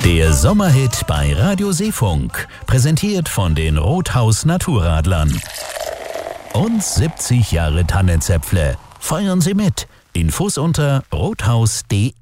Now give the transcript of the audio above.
Der Sommerhit bei Radio Seefunk, präsentiert von den Rothaus Naturradlern. Und 70 Jahre Tannenzäpfle. Feiern Sie mit. Infos unter rothaus.de